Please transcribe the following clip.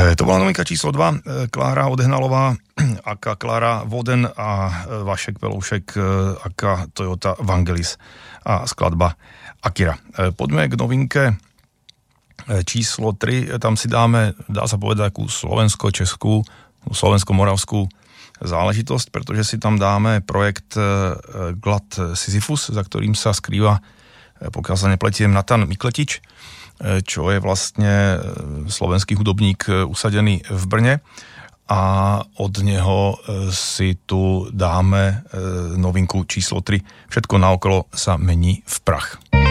To bola novinka číslo 2, Klára Odehnalová, aka Klára Voden a Vašek Peloušek, aka Toyota Vangelis a skladba Akira. Poďme k novinke číslo 3, tam si dáme, dá sa povedať, takú slovensko-českú, slovensko-moravskú záležitosť, pretože si tam dáme projekt Glad Sisyphus, za ktorým sa skrýva, pokiaľ sa nepletiem, Natan Mikletič, čo je vlastne slovenský hudobník usadený v Brne, a od neho si tu dáme novinku číslo 3. Všetko naokolo sa mení v prach.